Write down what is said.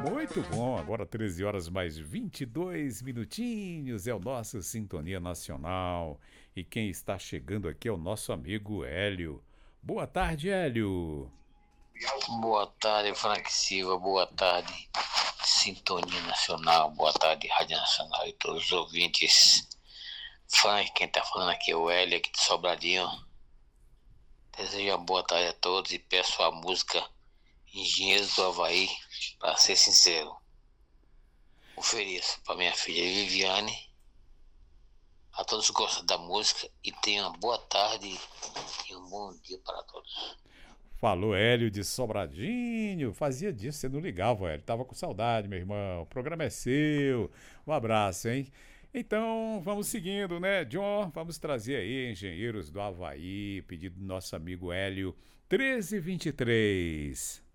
Muito bom, agora 13 horas mais 22 minutinhos, é o nosso Sintonia Nacional. E quem está chegando aqui é o nosso amigo Hélio. Boa tarde, Hélio. Boa tarde, Frank Silva. Boa tarde, Sintonia Nacional. Boa tarde, Rádio Nacional e todos os ouvintes. Frank, quem tá falando aqui é o Hélio, aqui de Sobradinho. Desejo uma boa tarde a todos e peço a música Engenheiros do Havaí, para ser sincero. Ofereço para minha filha Viviane, a todos que gostam da música, e tenham uma boa tarde e um bom dia para todos. Falou Hélio de Sobradinho. Fazia disso, você não ligava, Hélio. Tava com saudade, meu irmão. O programa é seu. Um abraço, hein? Então, vamos seguindo, né, John? Vamos trazer aí Engenheiros do Havaí, pedido do nosso amigo Hélio 1323.